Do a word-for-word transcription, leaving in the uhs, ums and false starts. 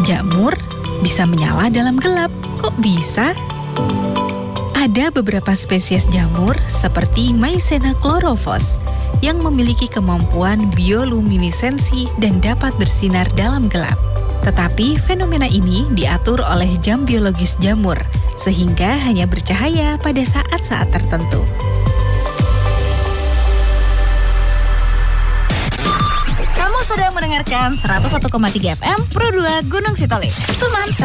Jamur bisa menyala dalam gelap. Kok bisa? Ada beberapa spesies jamur seperti Mycena chlorophyllus yang memiliki kemampuan bioluminesensi dan dapat bersinar dalam gelap. Tetapi fenomena ini diatur oleh jam biologis jamur, sehingga hanya bercahaya pada saat-saat tertentu. Kamu sedang mendengarkan seratus satu koma tiga F M Pro dua Gunung Sitoli. Itu mantap.